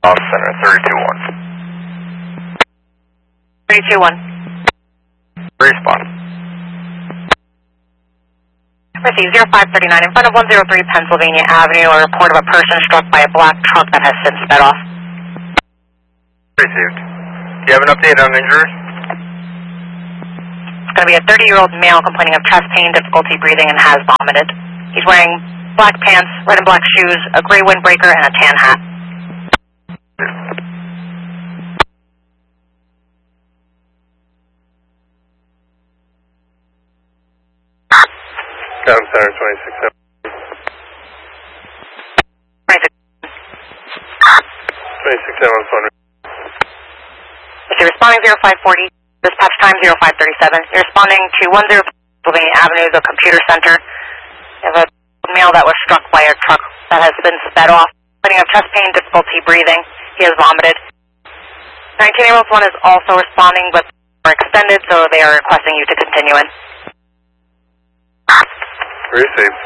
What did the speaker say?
Center 321. 321. Respond. Receive 0539 in front of 103 Pennsylvania Avenue. A report of a person struck by a black truck that has since sped off. Received. Do you have an update on injuries? It's going to be a 30-year-old male complaining of chest pain, difficulty breathing, and has vomited. He's wearing black pants, red and black shoes, a gray windbreaker, and a tan hat. 7 Center 26. 26 on phone. You're responding 0540, dispatch time 0537. You're responding to 10 Pennsylvania Avenue, the computer center. You have a male that was struck by a truck that has been sped off. Complaining of chest pain, difficulty breathing. He has vomited. 19-year-old one is also responding, but are extended, so they are requesting you to continue in. Received.